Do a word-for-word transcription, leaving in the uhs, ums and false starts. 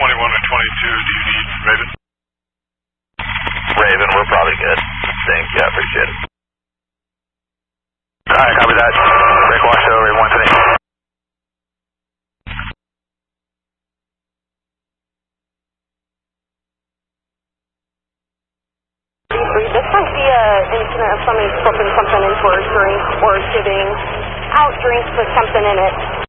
twenty-one and twenty-two, do you need Raven? Raven, we're probably good. Thanks, yeah, appreciate it. Alright, copy that. Break wash over, Raven one twenty. This might be an incident of somebody slipping something into our drink or giving out drinks with something in it.